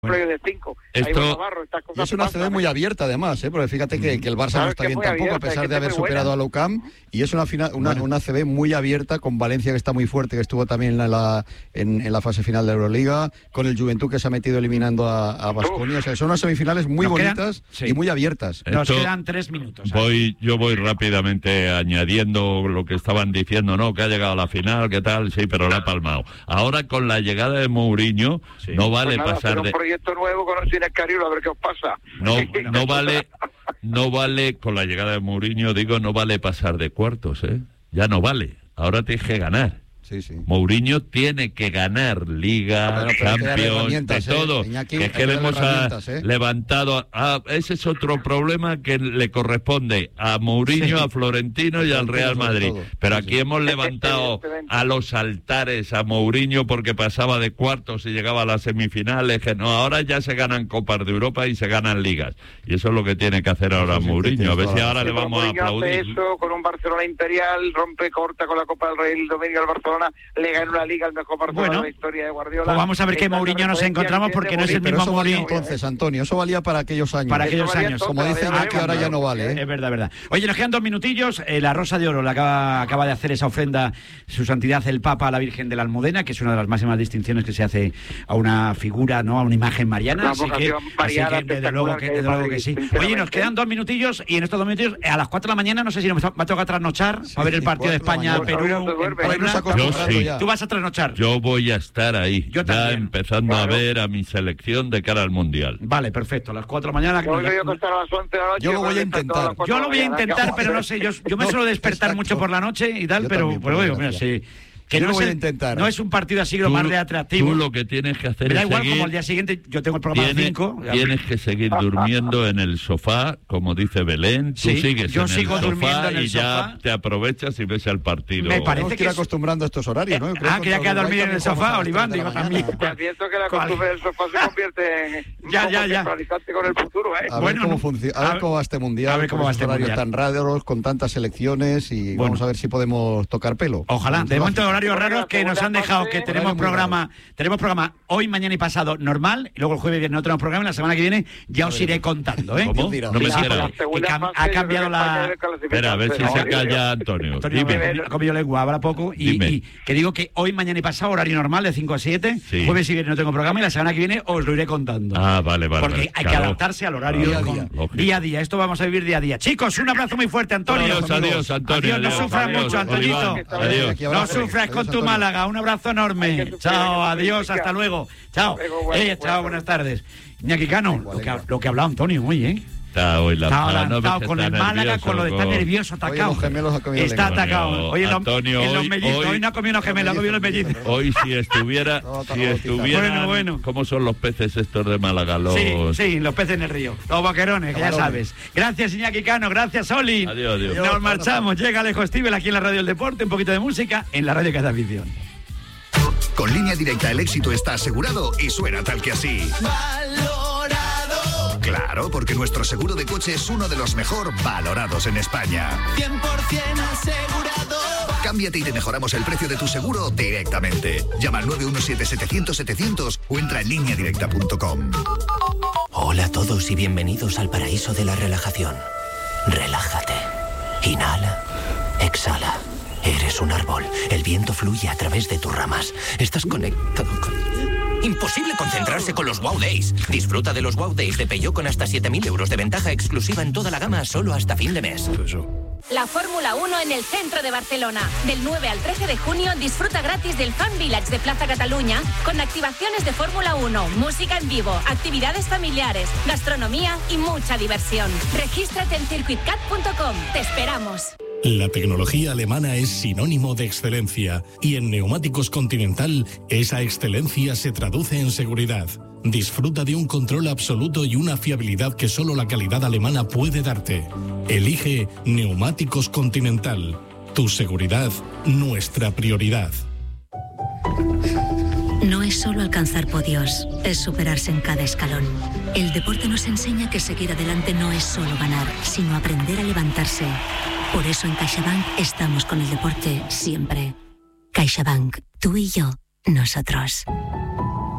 Bueno, de 5. Es una ACB muy abierta además, porque fíjate que el Barça no está bien tampoco, a pesar de haber superado a Nou Camp, y es una ACB muy abierta, con Valencia, que está muy fuerte, que estuvo también en la fase final de Euroliga, con el Juventud, que se ha metido eliminando a Baskonia. O sea, son unas semifinales muy bonitas y muy abiertas. Nos quedan 3 minutos. Yo voy rápidamente añadiendo lo que estaban diciendo, ¿no? Que ha llegado a la final, ¿qué tal? Sí, pero la ha palmado. Ahora, con la llegada de Mourinho, no vale pasar de... proyecto nuevo con el Cariolo, a ver qué os pasa. No vale, con la llegada de Mourinho, no vale pasar de cuartos, ya no vale. Ahora tienes que ganar. Sí. Mourinho tiene que ganar Liga, Champions, de todo. Iñaki, que es que le hemos levantado. Ese es otro problema que le corresponde a Mourinho, a Florentino y al Real Madrid. Pero aquí hemos levantado a los altares a Mourinho porque pasaba de cuartos y llegaba a las semifinales. Que no, ahora ya se ganan Copas de Europa y se ganan Ligas. Y eso es lo que tiene que hacer ahora Mourinho. A ver si ahora le vamos a aplaudir. Eso con un Barcelona imperial, corta con la Copa del Rey el domingo al Barcelona. Le ganó la Liga, el mejor partido de la historia de Guardiola. Pues vamos a ver qué Mourinho nos encontramos, porque no es el mismo Mourinho. Entonces, Antonio, eso valía para aquellos años. Para aquellos años. Como dicen que ahora ya no vale. Es verdad. Oye, nos quedan 2 minutillos. La Rosa de Oro acaba de hacer esa ofrenda su santidad el Papa a la Virgen de la Almudena, que es una de las máximas distinciones que se hace a una figura, ¿no? A una imagen mariana. Así que desde luego que sí. Oye, nos quedan 2 minutillos, y en estos 2 minutillos, a las 4 de la mañana, no sé si nos va a tocar trasnochar, a ver el partido de España-Perú. Sí. Tú vas a trasnochar. Yo voy a estar ahí, ya empezando a ver a mi selección de cara al Mundial. Vale, perfecto, a las 4 de la mañana. Yo lo voy a intentar. Yo lo voy a intentar, pero no sé, yo me suelo despertar mucho por la noche y tal, pero bueno, mira, sí. Que no, voy a intentar. No es un partido así lo más de atractivo. Tú lo que tienes que hacer me da es igual, seguir, como al día siguiente yo tengo el programa a 5. Tienes que seguir durmiendo en el sofá, como dice Belén. Tú sigues en el sofá y ya te aprovechas y ves el partido. Me parece que ir acostumbrando a estos horarios, ¿no? Que ya queda dormir en el sofá, Oliván, digo también. Pienso que la costumbre del sofá se convierte en centralizante con el futuro, A ver cómo funciona, a ver cómo va este Mundial, a ver cómo va este horarios tan raros, con tantas selecciones, y vamos a ver si podemos tocar pelo. Ojalá. De momento, horarios raros que nos han dejado, que tenemos programa hoy, mañana y pasado normal, y luego el jueves viene no tenemos programa, y la semana que viene ya os iré contando, ¿Cómo? No me enterado. Ha cambiado la... Espera, a ver si se calla Antonio. Ha comido lengua, habla poco, y que digo que hoy, mañana y pasado, horario normal de 5 a 7, jueves y viernes no tengo programa, y la semana que viene os lo iré contando. Vale. Porque hay que adaptarse al horario día a día. Esto vamos a vivir día a día. Chicos, un abrazo muy fuerte, Antonio. Adiós, Antonio. No sufras mucho, Antonito. No sufras con tu Málaga. Un abrazo enorme. Chao, adiós, hasta luego. Chao. Chao, buenas tardes. Iñaki Cano, lo que ha hablado Antonio hoy, Está hoy con el Málaga, con lo de estar nervioso, atacado. Está atacado. Hoy en los mellizos. Hoy no ha comido los gemelos, ha comido los mellizos. Hoy si estuviera bueno. ¿Cómo son los peces estos de Málaga? Sí, los peces en el río. Los boquerones, que ya sabes. Gracias, Iñaki Cano. Gracias, Oli. Adiós. Nos marchamos. Llega Alejo Stivel aquí en la Radio del Deporte. Un poquito de música en la radio que hace afición. Con Línea Directa el éxito está asegurado y suena tal que así. ¡Valorado! Claro, porque nuestro seguro de coche es uno de los mejor valorados en España. 100% asegurado. Cámbiate y te mejoramos el precio de tu seguro directamente. Llama al 917-700-700 o entra en lineadirecta.com. Hola a todos y bienvenidos al paraíso de la relajación. Relájate. Inhala. Exhala. Eres un árbol. El viento fluye a través de tus ramas. Estás conectado con... Imposible concentrarse con los Wow Days. Disfruta de los Wow Days de Peugeot con hasta 7.000 euros de ventaja exclusiva en toda la gama solo hasta fin de mes. La Fórmula 1 en el centro de Barcelona. Del 9 al 13 de junio disfruta gratis del Fan Village de Plaza Cataluña con activaciones de Fórmula 1, música en vivo, actividades familiares, gastronomía y mucha diversión. Regístrate en circuitcat.com. Te esperamos. La tecnología alemana es sinónimo de excelencia y en Neumáticos Continental esa excelencia se traduce en seguridad. Disfruta de un control absoluto y una fiabilidad que solo la calidad alemana puede darte. Elige Neumáticos Continental. Tu seguridad, nuestra prioridad. No es solo alcanzar podios, es superarse en cada escalón. El deporte nos enseña que seguir adelante no es solo ganar, sino aprender a levantarse. Por eso en CaixaBank estamos con el deporte siempre. CaixaBank, tú y yo, nosotros.